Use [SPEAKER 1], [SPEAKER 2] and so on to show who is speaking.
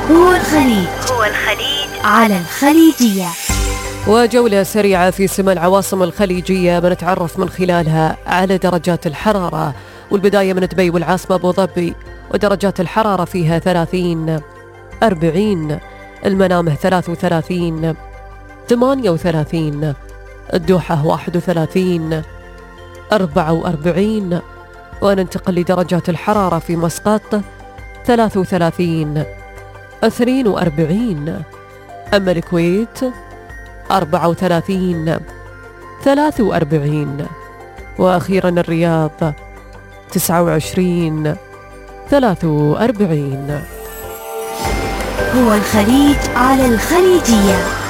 [SPEAKER 1] هو الخليج على الخليجية.
[SPEAKER 2] وجولة سريعة في سما العواصم الخليجية بنتعرف من خلالها على درجات الحرارة، والبداية من دبي والعاصمة أبو ظبي، ودرجات الحرارة فيها 30 40، المنامة 33 38، الدوحة 31 44، وننتقل لدرجات الحرارة في مسقط 33 42، أما الكويت 34 43، وأخيرا الرياض 29 43.
[SPEAKER 1] هو الخليج على الخليجية.